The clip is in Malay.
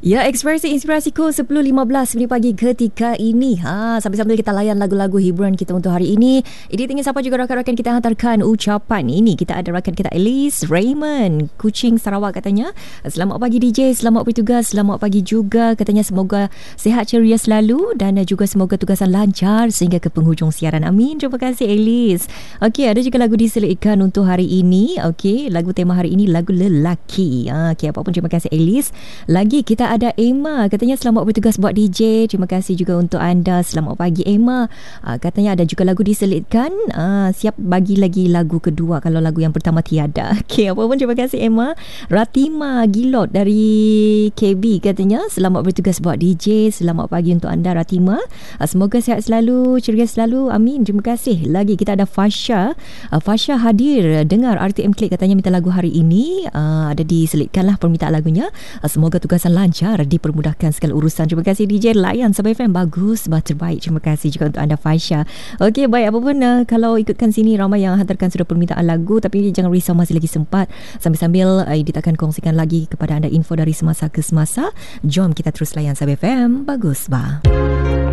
Ya, ekspresi inspirasiku 10.15 minit pagi ketika ini. Sambil-sambil kita layan lagu-lagu hiburan kita untuk hari ini. Ini tinggal siapa juga rakan-rakan kita hantarkan ucapan ini. Kita ada rakan kita Elise Raymond, Kuching Sarawak katanya. Selamat pagi DJ, selamat bertugas, selamat pagi juga. Katanya semoga sihat ceria selalu dan juga semoga tugasan lancar sehingga ke penghujung siaran. Amin. Terima kasih Elise. Okey, ada juga lagu diselitkan untuk hari ini. Okey, lagu tema hari ini lagu lelaki. Okey, apapun terima kasih Elise. Lagi kita ada Emma, katanya selamat bertugas buat DJ. Terima kasih juga untuk anda. Selamat pagi Emma. Katanya ada juga lagu diselitkan. Siap bagi lagi lagu kedua kalau lagu yang pertama tiada. Okey, apa pun terima kasih Emma. Ratima Gilot dari KB katanya selamat bertugas buat DJ. Selamat pagi untuk anda Ratima. Semoga sihat selalu, ceria selalu. Amin. Terima kasih. Lagi kita ada Fasha. Fasha hadir dengar RTM Klik, katanya minta lagu hari ini. Ada diselitkanlah permintaan lagunya. Semoga tugasan lancar, dipermudahkan segala urusan. Terima kasih DJ layan Sabah FM, bagus, terbaik. Terima kasih juga untuk anda Fasha. Okey, baik, apa pun kalau ikutkan sini ramai yang hantarkan sudah permintaan lagu, tapi jangan risau, masih lagi sempat. Sambil-sambil Edith akan kongsikan lagi kepada anda info dari semasa ke semasa. Jom kita terus layan Sabah FM, bagus bah.